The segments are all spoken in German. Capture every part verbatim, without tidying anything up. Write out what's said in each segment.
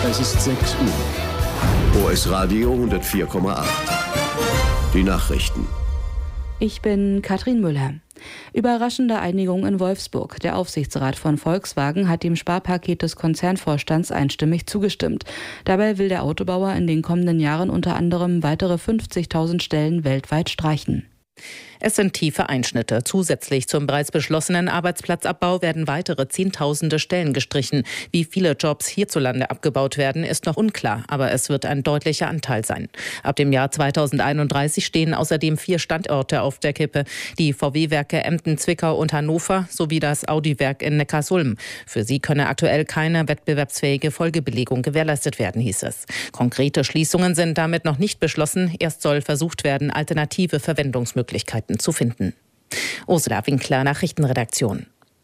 Es ist sechs Uhr. O S Radio hundertvier Komma acht. Die Nachrichten. Ich bin Katrin Müller. Überraschende Einigung in Wolfsburg. Der Aufsichtsrat von Volkswagen hat dem Sparpaket des Konzernvorstands einstimmig zugestimmt. Dabei will der Autobauer in den kommenden Jahren unter anderem weitere fünfzigtausend Stellen weltweit streichen. Es sind tiefe Einschnitte. Zusätzlich zum bereits beschlossenen Arbeitsplatzabbau werden weitere Zehntausende Stellen gestrichen. Wie viele Jobs hierzulande abgebaut werden, ist noch unklar, aber es wird ein deutlicher Anteil sein. Ab dem Jahr zweitausendeinunddreißig stehen außerdem vier Standorte auf der Kippe. Die V W-Werke Emden, Zwickau und Hannover sowie das Audi-Werk in Neckarsulm. Für sie könne aktuell keine wettbewerbsfähige Folgebelegung gewährleistet werden, hieß es. Konkrete Schließungen sind damit noch nicht beschlossen. Erst soll versucht werden, alternative Verwendungsmöglichkeiten zu finden. Ursula Winkler, Nachrichtenredaktion.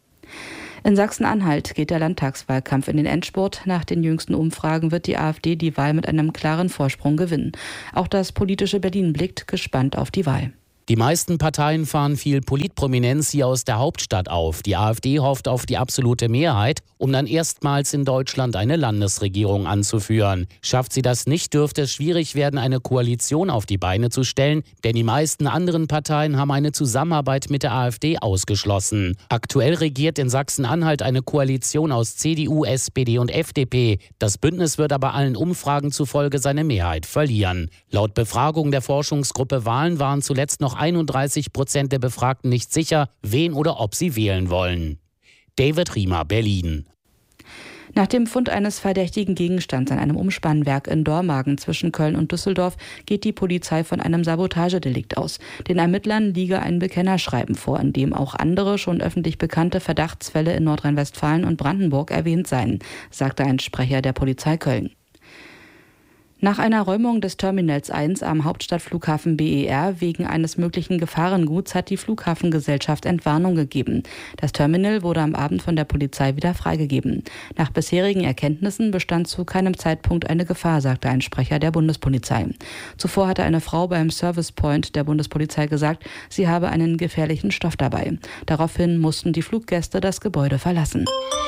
In Sachsen-Anhalt geht der Landtagswahlkampf in den Endspurt. Nach den jüngsten Umfragen wird die AfD die Wahl mit einem klaren Vorsprung gewinnen. Auch das politische Berlin blickt gespannt auf die Wahl. Die meisten Parteien fahren viel Politprominenz hier aus der Hauptstadt auf. Die AfD hofft auf die absolute Mehrheit, um dann erstmals in Deutschland eine Landesregierung anzuführen. Schafft sie das nicht, dürfte es schwierig werden, eine Koalition auf die Beine zu stellen, denn die meisten anderen Parteien haben eine Zusammenarbeit mit der AfD ausgeschlossen. Aktuell regiert in Sachsen-Anhalt eine Koalition aus C D U, S P D und F D P. Das Bündnis wird aber allen Umfragen zufolge seine Mehrheit verlieren. Laut Befragung der Forschungsgruppe Wahlen waren zuletzt noch einunddreißig Prozent der Befragten nicht sicher, wen oder ob sie wählen wollen. David Riemer, Berlin. Nach dem Fund eines verdächtigen Gegenstands an einem Umspannwerk in Dormagen zwischen Köln und Düsseldorf geht die Polizei von einem Sabotagedelikt aus. Den Ermittlern liege ein Bekennerschreiben vor, in dem auch andere schon öffentlich bekannte Verdachtsfälle in Nordrhein-Westfalen und Brandenburg erwähnt seien, sagte ein Sprecher der Polizei Köln. Nach einer Räumung des Terminals eins am Hauptstadtflughafen B E R wegen eines möglichen Gefahrenguts hat die Flughafengesellschaft Entwarnung gegeben. Das Terminal wurde am Abend von der Polizei wieder freigegeben. Nach bisherigen Erkenntnissen bestand zu keinem Zeitpunkt eine Gefahr, sagte ein Sprecher der Bundespolizei. Zuvor hatte eine Frau beim Service Point der Bundespolizei gesagt, sie habe einen gefährlichen Stoff dabei. Daraufhin mussten die Fluggäste das Gebäude verlassen.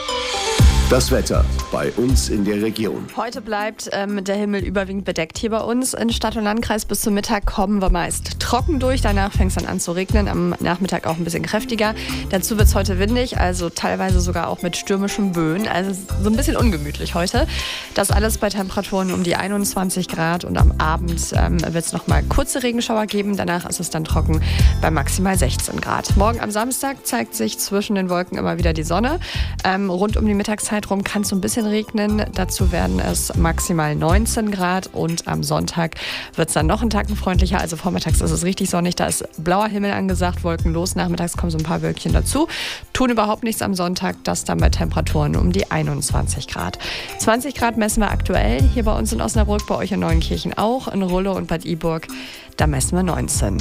Das Wetter bei uns in der Region. Heute bleibt ähm, der Himmel überwiegend bedeckt hier bei uns. In Stadt und Landkreis bis zum Mittag kommen wir meist trocken durch. Danach fängt es dann an zu regnen. Am Nachmittag auch ein bisschen kräftiger. Dazu wird es heute windig, also teilweise sogar auch mit stürmischen Böen. Also so ein bisschen ungemütlich heute. Das alles bei Temperaturen um die einundzwanzig Grad. Und am Abend ähm, wird es noch mal kurze Regenschauer geben. Danach ist es dann trocken bei maximal sechzehn Grad. Morgen am Samstag zeigt sich zwischen den Wolken immer wieder die Sonne. Ähm, rund um die Mittagszeit rum kann es so ein bisschen regnen. Dazu werden es maximal neunzehn Grad und am Sonntag wird es dann noch einen Tacken freundlicher. Also vormittags ist es richtig sonnig, da ist blauer Himmel angesagt, wolkenlos. Nachmittags kommen so ein paar Wölkchen dazu. Tun überhaupt nichts am Sonntag, das dann bei Temperaturen um die einundzwanzig Grad. zwanzig Grad messen wir aktuell hier bei uns in Osnabrück, bei euch in Neuenkirchen auch, in Rulle und Bad Iburg, da messen wir neunzehn.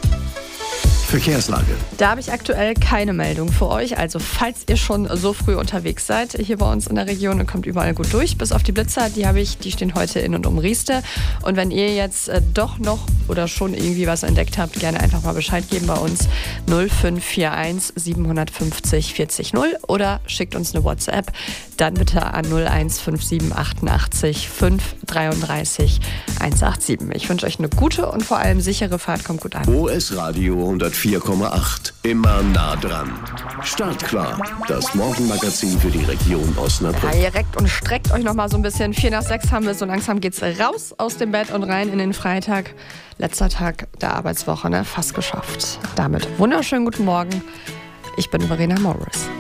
Verkehrslage. Da habe ich aktuell keine Meldung für euch. Also falls ihr schon so früh unterwegs seid, hier bei uns in der Region und kommt überall gut durch, bis auf die Blitzer, die habe ich, die stehen heute in und um Rieste. Und wenn ihr jetzt äh, doch noch oder schon irgendwie was entdeckt habt, gerne einfach mal Bescheid geben bei uns null fünf vier eins sieben fünf null vierzig null oder schickt uns eine WhatsApp. Dann bitte an null eins fünf sieben achtundachtzig fünf dreiunddreißig hundertsiebenundachtzig. Ich wünsche euch eine gute und vor allem sichere Fahrt. Kommt gut an. O S Radio hundertvier Komma acht. Immer nah dran. Startklar. Das Morgenmagazin für die Region Osnabrück. Ja, ihr reckt und streckt euch noch mal so ein bisschen. Vier nach sechs haben wir. So langsam geht's raus aus dem Bett und rein in den Freitag. Letzter Tag der Arbeitswoche, ne? Fast geschafft. Damit wunderschönen guten Morgen. Ich bin Verena Morris.